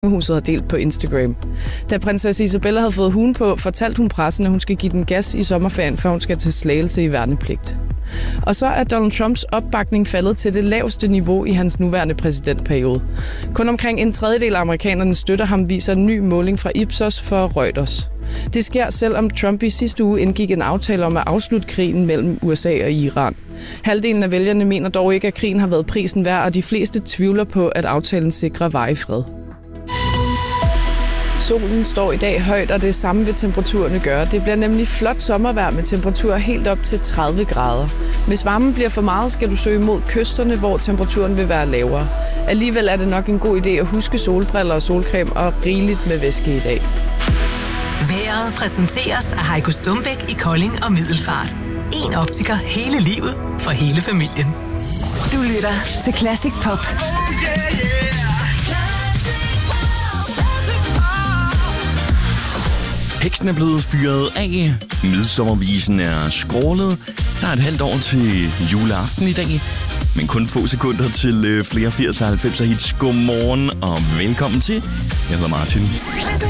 Kongehuset har delt på Instagram. Da prinsesse Isabella havde fået huen på, fortalte hun pressen, at hun skal give den gas i sommerferien, før hun skal til Slagelse i værnepligt. Og så er Donald Trumps opbakning faldet til det laveste niveau i hans nuværende præsidentperiode. Kun omkring en tredjedel af amerikanerne støtter ham, viser en ny måling fra Ipsos for Reuters. Det sker, selvom Trump i sidste uge indgik en aftale om at afslutte krigen mellem USA og Iran. Halvdelen af vælgerne mener dog ikke, at krigen har været prisen værd, og de fleste tvivler på, at aftalen sikrer varig fred. Solen står i dag højt, og det samme vil temperaturerne gøre. Det bliver nemlig flot sommervejr med temperaturer helt op til 30 grader. Hvis varmen bliver for meget, skal du søge mod kysterne, hvor temperaturen vil være lavere. Alligevel er det nok en god idé at huske solbriller og solcreme og rigeligt med væske i dag. Vejret præsenteres af Heiko Stumbæk i Kolding og Middelfart. En optiker hele livet for hele familien. Du lytter til Classic Pop. Heksen er blevet fyret af. Midsommervisen er skrålet. Der er et halvt år til juleaften i dag. Men kun få sekunder til flere 80'er og 90'er hits. Godmorgen og velkommen til. Jeg hedder Martin.